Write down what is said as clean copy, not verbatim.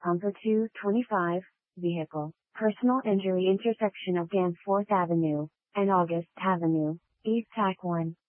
Pumper 225, vehicle, personal injury intersection of Danforth Avenue and August Avenue, East Tac 1.